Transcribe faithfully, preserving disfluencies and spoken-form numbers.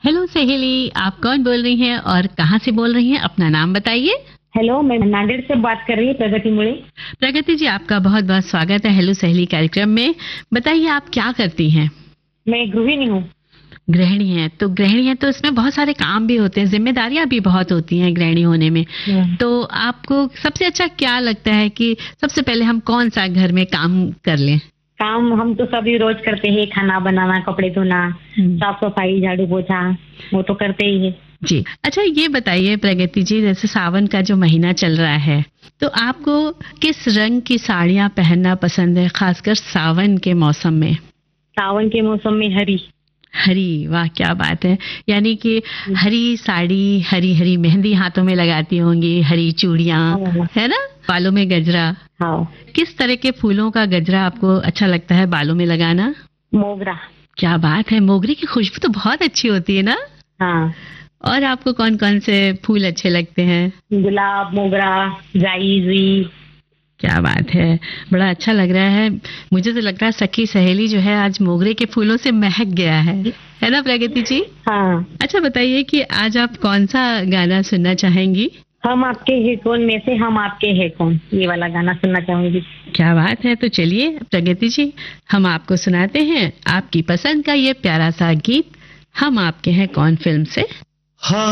Hello सहेली, आप कौन बोल रही हैं और कहाँ से बोल रही हैं? अपना नाम बताइए। हेलो, मैं नांदेड़ से बात कर रही हूँ, प्रगति मुड़े। प्रगति जी, आपका बहुत बहुत स्वागत है हेलो सहेली कार्यक्रम में। बताइए, आप क्या करती हैं? मैं गृहिणी हूँ। गृहिणी हैं, तो गृहिणी हैं तो इसमें बहुत सारे काम भी होते हैं, जिम्मेदारियां भी बहुत होती हैं गृहिणी होने में। तो आपको सबसे अच्छा क्या लगता है कि सबसे पहले हम कौन सा घर में काम कर लें? काम हम तो सभी रोज करते हैं, खाना बनाना, कपड़े धोना, साफ सफाई, झाड़ू पोछा, वो तो करते ही है जी। अच्छा, ये बताइए प्रगति जी, जैसे सावन का जो महीना चल रहा है, तो आपको किस रंग की साड़ियाँ पहनना पसंद है, खासकर सावन के मौसम में? सावन के मौसम में हरी। हरी, वाह क्या बात है। यानी कि हरी साड़ी, हरी हरी मेहंदी हाथों में लगाती होंगी, हरी चूड़ियाँ, है ना? बालों में गजरा। हाँ। किस तरह के फूलों का गजरा आपको अच्छा लगता है बालों में लगाना? मोगरा। क्या बात है, मोगरे की खुशबू तो बहुत अच्छी होती है ना? हाँ। और आपको कौन कौन से फूल अच्छे लगते हैं? गुलाब, मोगरा, जाई, जुई। क्या बात है, बड़ा अच्छा लग रहा है। मुझे तो लग रहा है सखी सहेली जो है आज मोगरे के फूलों से महक गया है है ना प्रगति जी? हाँ। अच्छा बताइए कि आज आप कौन सा गाना सुनना चाहेंगी? हम आपके है कौन में से हम आपके है कौन, ये वाला गाना सुनना चाहूंगी। क्या बात है, तो चलिए प्रगति जी, हम आपको सुनाते हैं आपकी पसंद का ये प्यारा सा गीत, हम आपके हैं कौन फिल्म से। हाँ